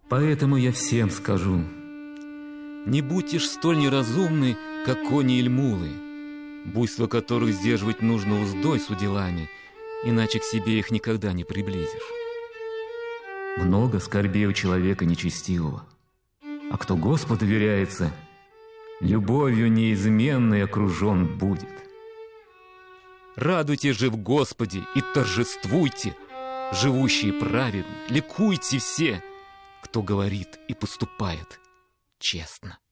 Поэтому я всем скажу: не будьте ж столь неразумны, как кони или мулы, буйство которых сдерживать нужно уздой с уделами, иначе к себе их никогда не приблизишь. Много скорбей у человека нечестивого, а кто Господу доверяется, любовью неизменной окружен будет. Радуйтесь же в Господе и торжествуйте, живущие праведно, ликуйте все, кто говорит и поступает честно.